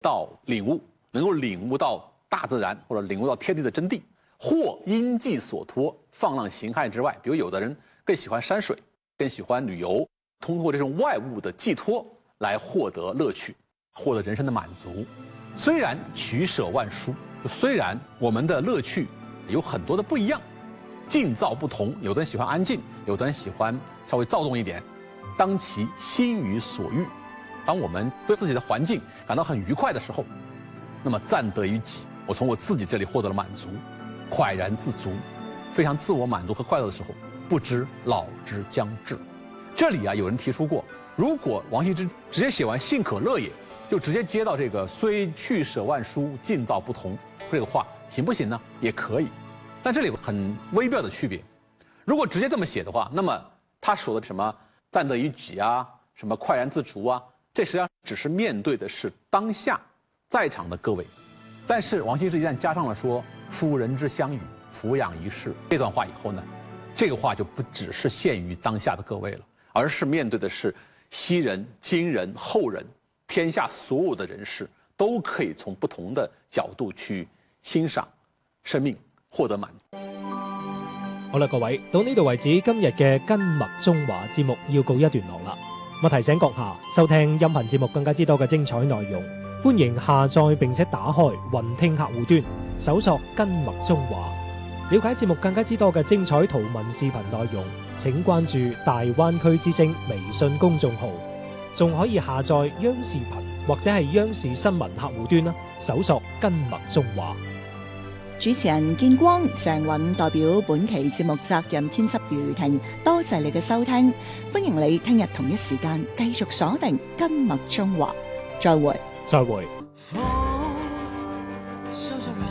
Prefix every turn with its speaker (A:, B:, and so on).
A: 到领悟，能够领悟到大自然或者领悟到天地的真谛，或因寄所托，放浪形骸之外。比如有的人更喜欢山水，更喜欢旅游，通过这种外物的寄托来获得乐趣，获得人生的满足。虽然取舍万殊，虽然我们的乐趣有很多的不一样，境造不同，有的人喜欢安静，有的人喜欢稍微躁动一点。当其心于所欲，当我们对自己的环境感到很愉快的时候，那么暂得于己，我从我自己这里获得了满足，快然自足，非常自我满足和快乐的时候，不知老之将至。这里有人提出过，如果王羲之直接写完幸可乐也，就直接接到这个虽去舍万殊，境造不同这个话，行不行呢？也可以，但这里有很微妙的区别。如果直接这么写的话，那么他说的什么暂得于己啊，什么快然自足啊，这实际上只是面对的是当下在场的各位。但是王羲之一旦加上了说夫人之相与，俯仰一世这段话以后呢，这个话就不只是限于当下的各位了，而是面对的是昔人、今人、后人，天下所有的人士都可以從不同的角度去欣賞生命，獲得滿足。
B: 好啦，各位，到呢度為止，今日嘅根脈中華節目要告一段落啦。我提醒閣下收聽音頻節目更加之多嘅精彩內容，歡迎下載並且打開雲聽客戶端，搜索根脈中華，了解節目更加之多嘅精彩圖文視頻內容。請關注大灣區之聲微信公眾號，仲可以下載央視頻或者係央視新聞客戶端啦，搜索根脈中華。
C: 主持人建光、鄭韻代表本期節目責任編輯余婷，多謝你嘅收聽，歡迎你聽日同一時間繼續鎖定根脈中華，再會。
B: 再會。